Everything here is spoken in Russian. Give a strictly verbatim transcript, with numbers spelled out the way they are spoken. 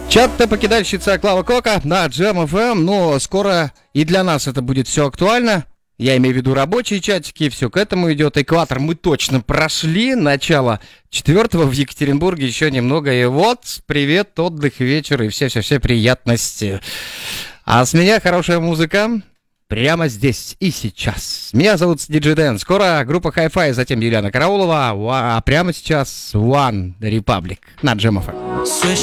Чат-покидальщица Клава Кока на Джем эф эм, но скоро и для нас это будет все актуально. Я имею в виду рабочие чатики, все к этому идет. Экватор мы точно прошли, начало четвертого в Екатеринбурге еще немного. И вот, привет, отдых, вечер и все-все-все приятности. А с меня хорошая музыка прямо здесь и сейчас. Меня зовут диджей Дэн. Скоро группа Hi-Fi, затем Юлиана Караулова, а прямо сейчас One Republic на Джем эф эм.